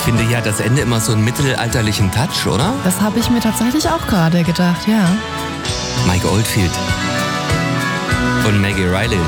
finde hier hat das Ende immer so einen mittelalterlichen Touch, oder? Das habe ich mir tatsächlich auch gerade gedacht, ja. Mike Oldfield und Maggie Riley.